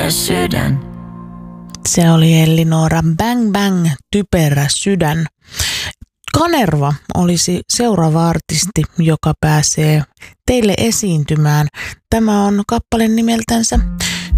typerä sydän. Se oli Ellinora Bang Bang, typerä sydän. Kanerva olisi seuraava artisti, joka pääsee teille esiintymään. Tämä on kappale nimeltänsä